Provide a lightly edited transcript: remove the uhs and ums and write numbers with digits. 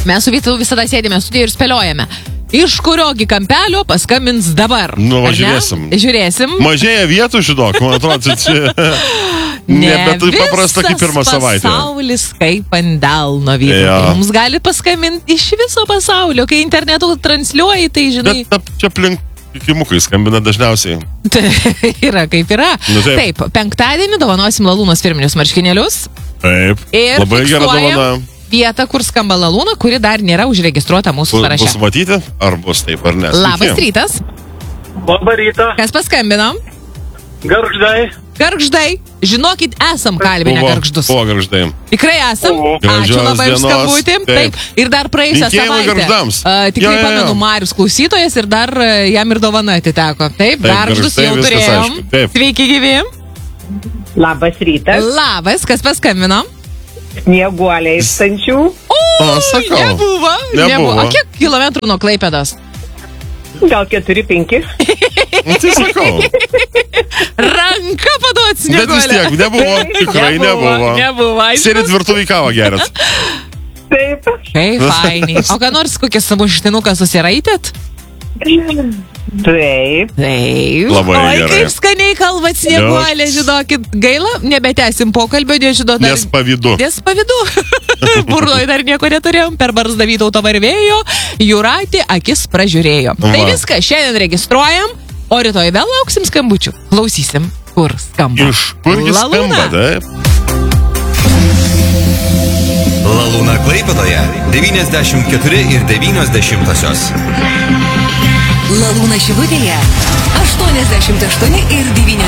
Mes su Vytu visada sėdime studijoje ir spėliojame. Iš kuriogi kampelio paskambins dabar? Nu, žiūrėsim. Žiūrėsim. Mažėja vietų, žinok, man atrodo, čia nebe taip paprasta kaip pirmą savaitę. Pasaulis kaip ant delno, Vytu. Ja. Mums gali paskambinti iš viso pasaulio, kai internetu transliuoji, tai žinai. Bet čia aplink kimukai skambina dažniausiai. Tai yra kaip yra. Nu, taip, penktadienį dovanosim Lalūnos firminius marškinėlius. Taip. Ir labai gera dovana. Vietą, kur skamba Lalūna, kuri dar nėra užregistruota mūsų sąraše. Bus matyti, ar bus taip, ar ne? Labas rytas. Labą rytą. Kas paskambino? Gargždai. Gargždai. Žinokit, esam kalbinę gargždus. Buvo Gargždai. Tikrai esam. Ačiū labai už skambutį. Taip. Ir dar praėjusią savaitę. Tikrai pamenu, Marius klausytojas ir dar jam ir dovana atiteko. Taip, gargždus jau turėjom. Sveiki gyvi. Labas rytas. Labas, kas paskambino? Snieguolė iš Stančių. Sakau. Nebuvo. O kiek kilometrų nuo Klaipėdos? Gal 4-5. Tai sakau. Ranka paduot Snieguolė. Bet vis tiek, nebuvo. Tikrai nebuvo. Nebuvo. Sėdit virtuvį kavą gerat. Taip. Kaip fainiai. O ką nors kokią sumuštinuką susiraitėt? Taip. Labai Oi, gerai. kaip skaniai kalbat Snieguolė, žinokit. Gaila, nebetęsim pokalbio, nežinot. Nes pavydu. Burnoj dar nieko neturėjom, per barzdą Vytauto varvėjo, Jūratė akis pražiūrėjo. Tai viską, šiandien registruojam, o rytoj vėl lauksim skambučių. Klausysim, kur skamba. Iš kurgi skamba, taip? Lalūna Klaipėdoje 94 ir 90. Lalūna Šilutėje 88 ir 90.